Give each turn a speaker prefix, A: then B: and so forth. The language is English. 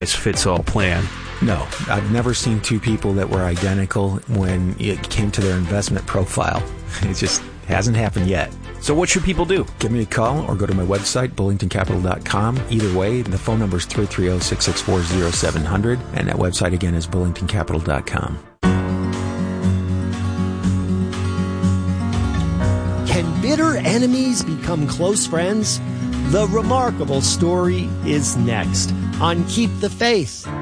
A: fits all plan.
B: No, I've never seen two people that were identical when it came to their investment profile. It just hasn't happened yet.
A: So what should people do?
B: Give me a call or go to my website, bullingtoncapital.com. Either way, the phone number is 330-664-0700, and that website again is bullingtoncapital.com.
C: Can bitter enemies become close friends? The remarkable story is next on Keep the Faith.